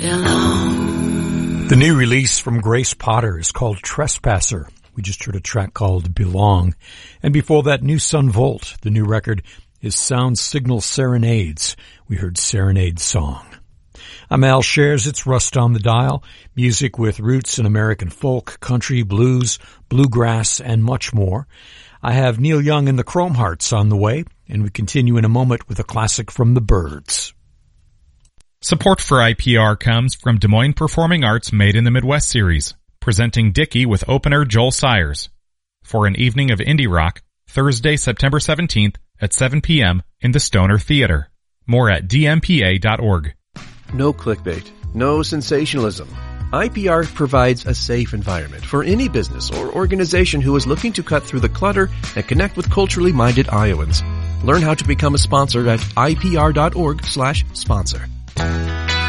belong. The new release from Grace Potter is called Trespasser. We just heard a track called Belong. And before that, New Sun Volt. The new record is Sound Signal Serenades. We heard Serenade Song. I'm Al Shares. It's Rust on the Dial. Music with roots in American folk, country, blues, bluegrass, and much more. I have Neil Young and the Chrome Hearts on the way, and we continue in a moment with a classic from the Byrds. Support for IPR comes from Des Moines Performing Arts Made in the Midwest series, presenting Dickie with opener Joel Sayers for an evening of indie rock, Thursday, September 17th at 7 p.m. in the Stoner Theater. More at dmpa.org. No clickbait, no sensationalism. IPR provides a safe environment for any business or organization who is looking to cut through the clutter and connect with culturally minded Iowans. Learn how to become a sponsor at ipr.org/sponsor.